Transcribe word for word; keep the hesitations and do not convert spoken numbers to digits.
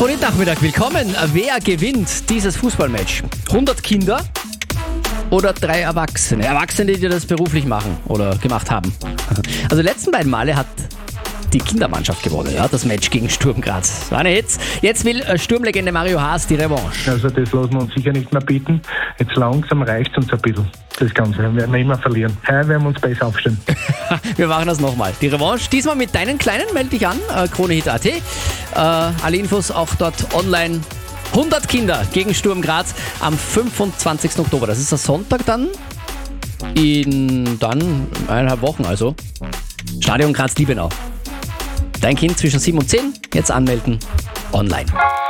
Nachmittag, willkommen. Wer gewinnt dieses Fußballmatch? hundert Kinder oder drei Erwachsene? Erwachsene, die das beruflich machen oder gemacht haben. Also die letzten beiden Male hat die Kindermannschaft gewonnen, ja, das Match gegen Sturm Graz. War eine Hitz. Jetzt will Sturmlegende Mario Haas die Revanche. Also das lassen wir uns sicher nicht mehr bieten. Jetzt langsam reicht es uns ein bisschen, das Ganze. Wir werden immer verlieren. Heuer werden wir uns besser aufstellen. Wir machen das nochmal. Die Revanche, diesmal mit deinen Kleinen, melde dich an, äh, Kronehit Punkt at. Äh, alle Infos auch dort online. hundert Kinder gegen Sturm Graz am fünfundzwanzigsten Oktober. Das ist der Sonntag dann, in dann eineinhalb Wochen also. Stadion Graz-Liebenau. Dein Kind zwischen sieben und zehn, jetzt anmelden, online.